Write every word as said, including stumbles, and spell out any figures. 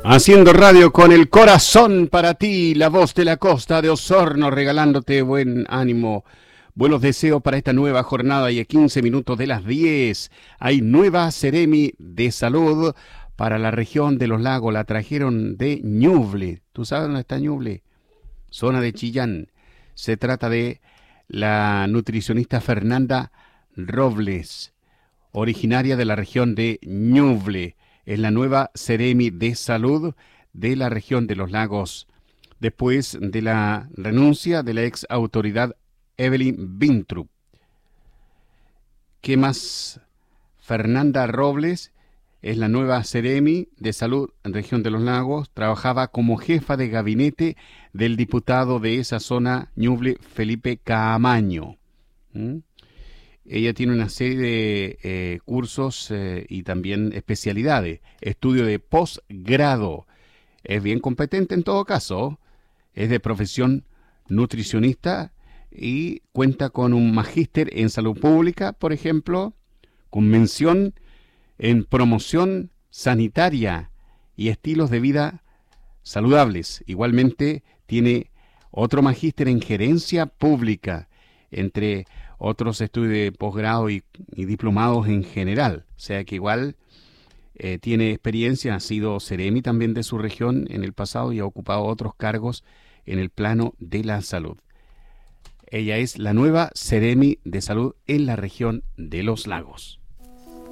Haciendo radio con el corazón para ti, la voz de la costa de Osorno, regalándote buen ánimo, buenos deseos para esta nueva jornada y a quince minutos de las diez. Hay nueva Seremi de Salud para la región de los lagos, la trajeron de Ñuble. ¿Tú sabes dónde está Ñuble? Zona de Chillán. Se trata de la nutricionista Fernanda Robles, originaria de la región de Ñuble. Es la nueva Seremi de Salud de la región de los lagos, después de la renuncia de la ex autoridad Evelyn Bintrup. ¿Qué más? Fernanda Robles es la nueva Seremi de Salud en región de los lagos. Trabajaba como jefa de gabinete del diputado de esa zona, Ñuble, Felipe Caamaño. ¿Mm? Ella tiene una serie de eh, cursos eh, y también especialidades, estudio de posgrado. Es bien competente en todo caso, es de profesión nutricionista y cuenta con un magíster en salud pública, por ejemplo, con mención en promoción sanitaria y estilos de vida saludables. Igualmente tiene otro magíster en gerencia pública, entre otros estudios de posgrado y, y diplomados en general. O sea que igual eh, tiene experiencia, ha sido Seremi también de su región en el pasado y ha ocupado otros cargos en el plano de la salud. Ella es la nueva Seremi de Salud en la región de los lagos.